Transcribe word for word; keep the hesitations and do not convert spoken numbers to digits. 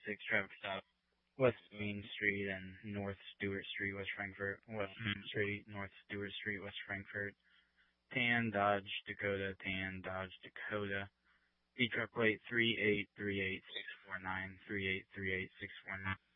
six traffic stop, West Main Street and North Stewart Street, West Frankfort. West Main Street, North Stewart Street, West Frankfort. Tan Dodge Dakota, Tan Dodge Dakota. B truck plate three eight three eight six four nine, three eight three eight six four nine.